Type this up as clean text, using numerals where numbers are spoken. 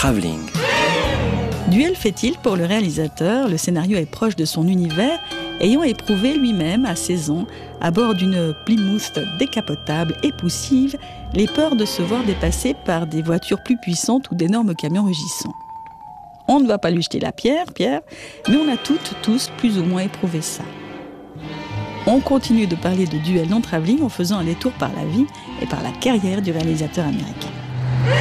Travelling. Duel fait-il pour le réalisateur, le scénario est proche de son univers, ayant éprouvé lui-même à 16 ans, à bord d'une Plymouth décapotable et poussive, les peurs de se voir dépassé par des voitures plus puissantes ou d'énormes camions rugissants. On ne va pas lui jeter la pierre, mais on a toutes, tous, plus ou moins éprouvé ça. On continue de parler de Duel dans Travelling en faisant un détour par la vie et par la carrière du réalisateur américain.